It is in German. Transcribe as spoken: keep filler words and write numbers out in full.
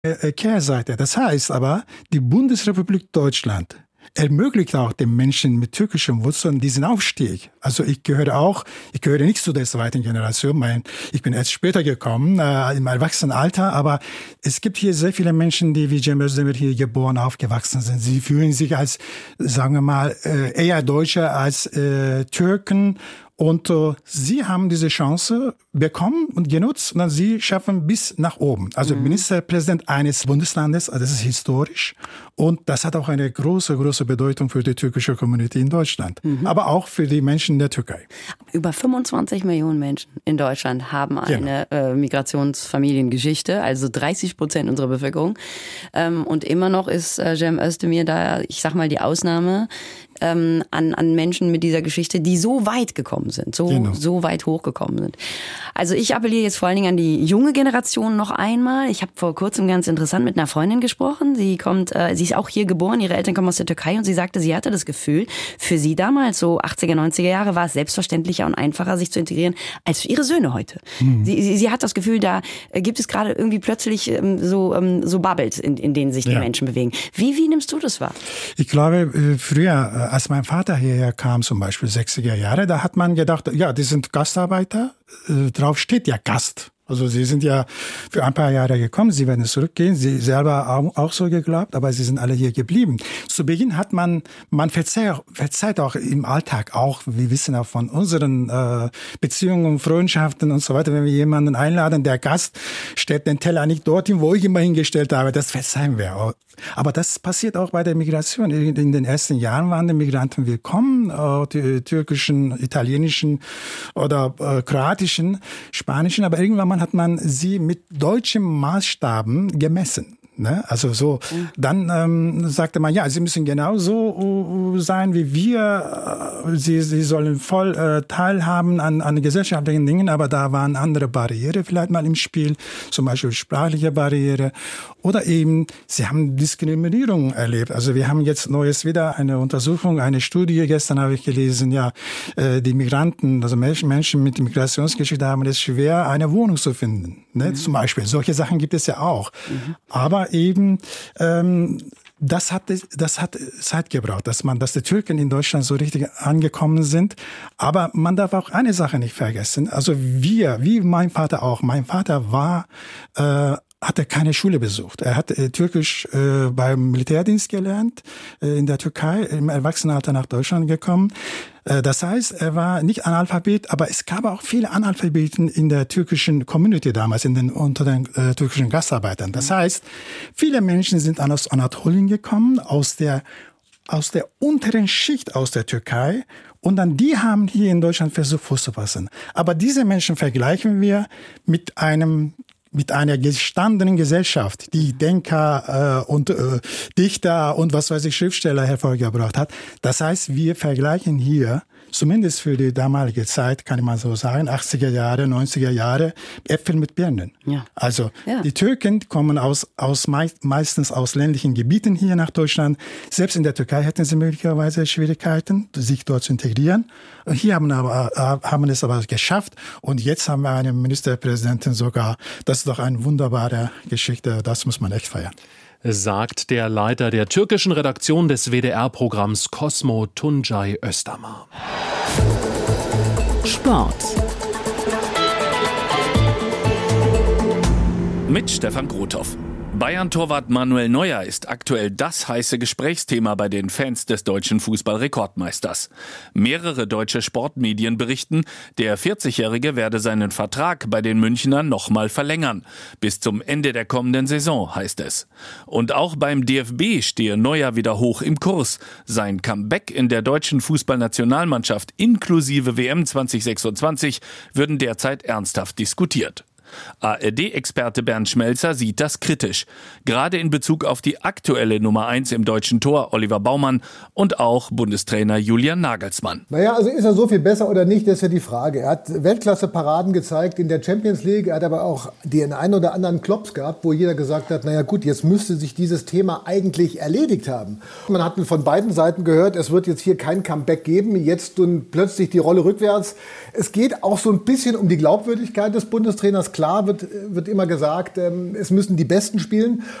Kehrseite. Das heißt aber, die Bundesrepublik Deutschland ermöglicht auch den Menschen mit türkischen Wurzeln diesen Aufstieg. Also ich gehöre auch, ich gehöre nicht zu der zweiten Generation. Mein, ich bin erst später gekommen, äh, im Erwachsenenalter, aber es gibt hier sehr viele Menschen, die wie Cem Özdemir hier geboren, aufgewachsen sind. Sie fühlen sich als, sagen wir mal, äh, eher Deutsche als äh, Türken. Und äh, sie haben diese Chance bekommen und genutzt und dann sie schaffen bis nach oben. Also mhm. Ministerpräsident eines Bundeslandes, also das ist historisch. Und das hat auch eine große, große Bedeutung für die türkische Community in Deutschland. Mhm. Aber auch für die Menschen in der Türkei. Über fünfundzwanzig Millionen Menschen in Deutschland haben eine genau. äh, Migrationsfamiliengeschichte, also dreißig Prozent unserer Bevölkerung. Ähm, und immer noch ist äh, Cem Özdemir da, ich sag mal, die Ausnahme ähm, an, an Menschen mit dieser Geschichte, die so weit gekommen sind, so, genau. so weit hochgekommen sind. Also ich appelliere jetzt vor allen Dingen an die junge Generation noch einmal. Ich habe vor kurzem ganz interessant mit einer Freundin gesprochen. Sie kommt, äh, sie ist auch hier geboren, ihre Eltern kommen aus der Türkei und sie sagte, sie hatte das Gefühl, für sie damals, so achtziger, neunziger Jahre, war es selbstverständlicher und einfacher, sich zu integrieren, als für ihre Söhne heute. Mhm. Sie, sie, sie hat das Gefühl, da gibt es gerade irgendwie plötzlich ähm, so, ähm, so Bubbles, in, in denen sich die ja. Menschen bewegen. Wie, wie nimmst du das wahr? Ich glaube, früher, als mein Vater hierher kam, zum Beispiel sechziger Jahre, da hat man gedacht, ja, die sind Gastarbeiter, drauf steht ja Gast. Also sie sind ja für ein paar Jahre gekommen, sie werden zurückgehen, sie selber auch, auch so geglaubt, aber sie sind alle hier geblieben. Zu Beginn hat man, man verzeiht, verzeiht auch im Alltag, auch, wir wissen auch von unseren äh, Beziehungen, Freundschaften und so weiter, wenn wir jemanden einladen, der Gast stellt den Teller nicht dorthin, wo ich ihn mal hingestellt habe, das verzeihen wir auch. Aber das passiert auch bei der Migration. In den ersten Jahren waren die Migranten willkommen, äh, die türkischen, italienischen oder äh, kroatischen, spanischen, aber irgendwann mal hat man sie mit deutschen Maßstaben gemessen. Ne? Also so, mhm. dann ähm, sagte man, ja, sie müssen genauso uh, sein wie wir. Sie, sie sollen voll äh, teilhaben an, an gesellschaftlichen Dingen, aber da waren andere Barriere vielleicht mal im Spiel, zum Beispiel sprachliche Barriere. Oder eben, sie haben Diskriminierung erlebt. Also wir haben jetzt Neues wieder, eine Untersuchung, eine Studie, gestern habe ich gelesen, ja, äh, die Migranten, also Menschen mit Migrationsgeschichte haben es schwer, eine Wohnung zu finden. Ne? Mhm. Zum Beispiel, solche Sachen gibt es ja auch. Mhm. Aber eben, ähm, das hat, das hat Zeit gebraucht, dass man, dass die Türken in Deutschland so richtig angekommen sind. Aber man darf auch eine Sache nicht vergessen. Also wir, wie mein Vater auch. Mein Vater war, äh, hatte keine Schule besucht. Er hat äh, Türkisch äh, beim Militärdienst gelernt, äh, in der Türkei, im Erwachsenenalter nach Deutschland gekommen. Äh, das heißt, er war nicht Analphabet, aber es gab auch viele Analphabeten in der türkischen Community damals, in den, unter den äh, türkischen Gastarbeitern. Das heißt, viele Menschen sind aus Anatolien gekommen, aus der, aus der unteren Schicht aus der Türkei. Und dann die haben hier in Deutschland versucht, Fuß zu fassen. Aber diese Menschen vergleichen wir mit einem mit einer gestandenen Gesellschaft, die Denker äh, und äh, Dichter und was weiß ich, Schriftsteller hervorgebracht hat. Das heißt, wir vergleichen hier, zumindest für die damalige Zeit, kann man so sagen, achtziger Jahre, neunziger Jahre, Äpfel mit Birnen. Ja. Also ja. Die Türken kommen aus, aus meistens aus ländlichen Gebieten hier nach Deutschland. Selbst in der Türkei hätten sie möglicherweise Schwierigkeiten, sich dort zu integrieren. Und hier haben, aber, haben es aber geschafft. Und jetzt haben wir einen Ministerpräsidenten sogar. Das ist doch eine wunderbare Geschichte. Das muss man echt feiern. Sagt der Leiter der türkischen Redaktion des W D R-Programms Cosmo, Tuncay Özdamar. Sport. Mit Stefan Grothoff. Bayern-Torwart Manuel Neuer ist aktuell das heiße Gesprächsthema bei den Fans des deutschen Fußball-Rekordmeisters. Mehrere deutsche Sportmedien berichten, der vierzigjährige werde seinen Vertrag bei den Münchnern nochmal verlängern. Bis zum Ende der kommenden Saison, heißt es. Und auch beim D F B stehe Neuer wieder hoch im Kurs. Sein Comeback in der deutschen Fußballnationalmannschaft inklusive W M zwanzig sechsundzwanzig würden derzeit ernsthaft diskutiert. A R D-Experte Bernd Schmelzer sieht das kritisch. Gerade in Bezug auf die aktuelle Nummer eins im deutschen Tor, Oliver Baumann, und auch Bundestrainer Julian Nagelsmann. Naja, also ist er so viel besser oder nicht, das ist ja die Frage. Er hat Weltklasse-Paraden gezeigt in der Champions League. Er hat aber auch den einen oder anderen Klops gehabt, wo jeder gesagt hat, naja gut, jetzt müsste sich dieses Thema eigentlich erledigt haben. Man hat von beiden Seiten gehört, es wird jetzt hier kein Comeback geben, jetzt und plötzlich die Rolle rückwärts. Es geht auch so ein bisschen um die Glaubwürdigkeit des Bundestrainers. klar wird, wird immer gesagt, es müssen die Besten spielen.